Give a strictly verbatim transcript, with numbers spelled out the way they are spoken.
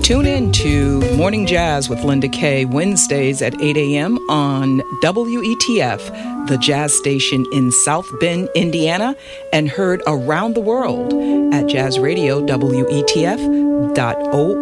Tune in to Morning Jazz with Linda Kay, Wednesdays at eight a.m. on W E T F, the jazz station in South Bend, Indiana, and heard around the world at jazz radio W E T F dot org.